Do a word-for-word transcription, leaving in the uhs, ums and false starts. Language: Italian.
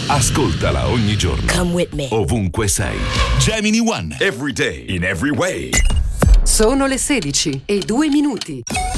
Ascoltala ogni giorno. Come with me. Ovunque sei. Gemini One. Every day. In every way. Sono le sedici e due minuti.